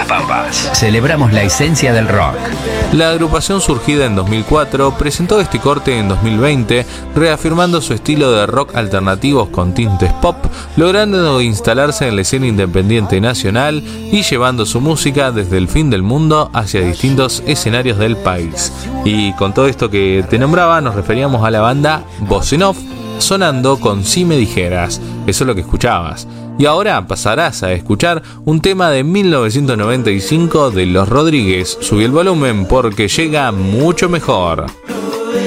las Pampas. Celebramos la esencia del rock. La agrupación, surgida en 2004, presentó este corte en 2020, reafirmando su estilo de rock alternativos con tintes pop, logrando instalarse en la escena independiente nacional y llevando su música desde el fin del mundo hacia distintos escenarios del país. Y con todo esto que te nombraba, nos referíamos a la banda Voz en Off, sonando con Si Me Dijeras. Eso es lo que escuchabas. Y ahora pasarás a escuchar un tema de 1995 de Los Rodríguez. Subí el volumen porque llega mucho mejor.